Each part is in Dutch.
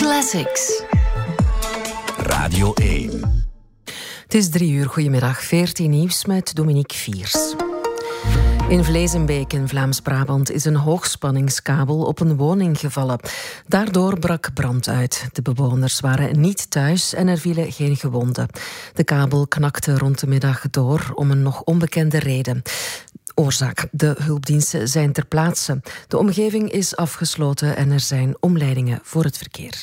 Classics. Radio 1. Het is 3:00, goedemiddag, 14 nieuws met Dominique Viers. In Vleesenbeek in Vlaams-Brabant is een hoogspanningskabel op een woning gevallen. Daardoor brak brand uit. De bewoners waren niet thuis en er vielen geen gewonden. De kabel knakte rond de middag door om een nog onbekende reden. Oorzaak: de hulpdiensten zijn ter plaatse. De omgeving is afgesloten en er zijn omleidingen voor het verkeer.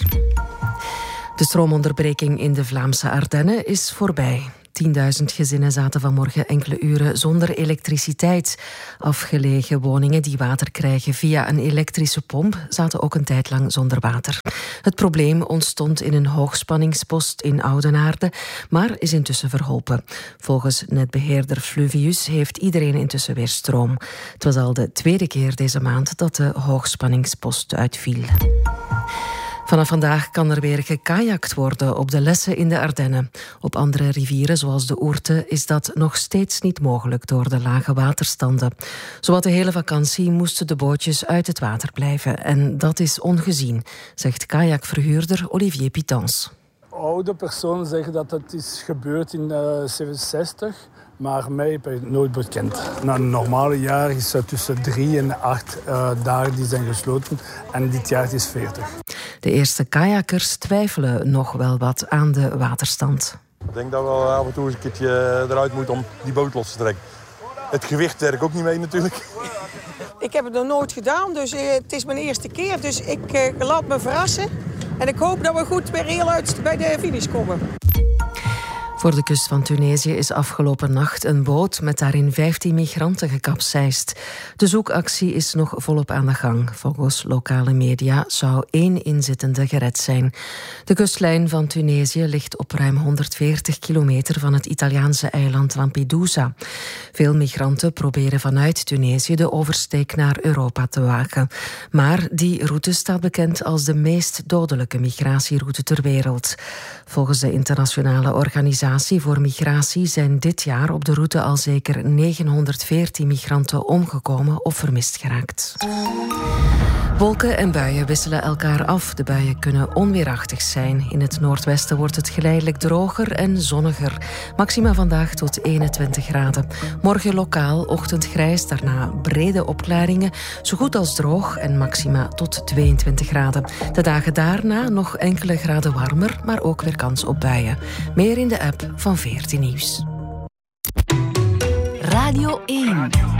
De stroomonderbreking in de Vlaamse Ardennen is voorbij. 10.000 gezinnen zaten vanmorgen enkele uren zonder elektriciteit. Afgelegen woningen die water krijgen via een elektrische pomp zaten ook een tijd lang zonder water. Het probleem ontstond in een hoogspanningspost in Oudenaarde, maar is intussen verholpen. Volgens netbeheerder Fluvius heeft iedereen intussen weer stroom. Het was al de tweede keer deze maand dat de hoogspanningspost uitviel. Vanaf vandaag kan er weer gekajakt worden op de Lesse in de Ardennen. Op andere rivieren, zoals de Ourthe, is dat nog steeds niet mogelijk door de lage waterstanden. Zowat de hele vakantie moesten de bootjes uit het water blijven. En dat is ongezien, zegt kajakverhuurder Olivier Pitans. Oude personen zeggen dat het is gebeurd in 67, maar mij heb ik nooit bekend. Na een normale jaar is het tussen 3 en 8 dagen die zijn gesloten en dit jaar is 40. De eerste kajakkers twijfelen nog wel wat aan de waterstand. Ik denk dat we af en toe eens een keertje eruit moeten om die boot los te trekken. Het gewicht werkt ook niet mee natuurlijk. Ik heb het nog nooit gedaan, dus het is mijn eerste keer. Dus ik laat me verrassen. En ik hoop dat we goed weer heel uit bij de finish komen. Voor de kust van Tunesië is afgelopen nacht een boot met daarin 15 migranten gekapseist. De zoekactie is nog volop aan de gang. Volgens lokale media zou 1 inzittende gered zijn. De kustlijn van Tunesië ligt op ruim 140 kilometer van het Italiaanse eiland Lampedusa. Veel migranten proberen vanuit Tunesië de oversteek naar Europa te wagen. Maar die route staat bekend als de meest dodelijke migratieroute ter wereld. Volgens de internationale organisatie voor migratie zijn dit jaar op de route al zeker 914 migranten omgekomen of vermist geraakt. Wolken en buien wisselen elkaar af. De buien kunnen onweerachtig zijn. In het noordwesten wordt het geleidelijk droger en zonniger. Maxima vandaag tot 21 graden. Morgen lokaal ochtendgrijs, daarna brede opklaringen. Zo goed als droog en maxima tot 22 graden. De dagen daarna nog enkele graden warmer, maar ook weer kans op buien. Meer in de app van 14 Nieuws. Radio 1.